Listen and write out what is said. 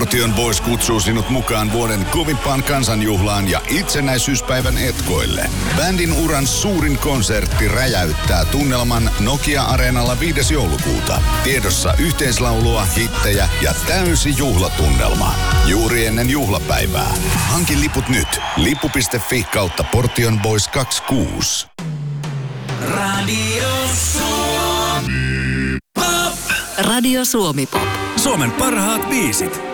Portion Boys kutsuu sinut mukaan vuoden kovimpaan kansanjuhlaan ja itsenäisyyspäivän etkoille. Bändin uran suurin konsertti räjäyttää tunnelman Nokia-areenalla 5. joulukuuta. Tiedossa yhteislaulua, hittejä ja täysi juhlatunnelma. Juuri ennen juhlapäivää. Hanki liput nyt. Lippu.fi/Portion Boys 26. Radio Suomi Pop. Radio Suomi Pop. Suomen parhaat biisit.